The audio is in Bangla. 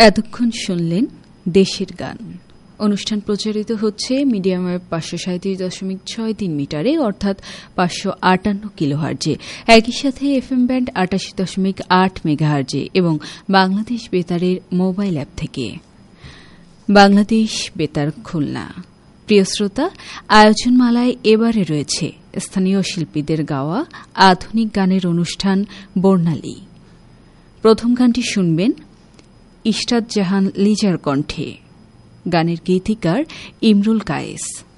এতক্ষণ শুনলেন দেশের গান। অনুষ্ঠান প্রচারিত হচ্ছে মিডিয়াম ওয়েভ 537.63 মিটারে, অর্থাৎ 558 কিলোহার্জে। একই সাথে এফএম ব্যান্ড 88.8 মেগাহার্জে এবং বাংলাদেশ বেতারের মোবাইল অ্যাপ থেকে। বাংলাদেশ বেতার খুলনা। প্রিয় শ্রোতা, আয়োজনমালায় এবারে রয়েছে স্থানীয় শিল্পীদের গাওয়া আধুনিক গানের অনুষ্ঠান বর্ণালী। প্রথম গানটি শুনবেন ইশরাত জাহান লিজার কণ্ঠে। গানের গীতিকার ইমরুল কায়েস।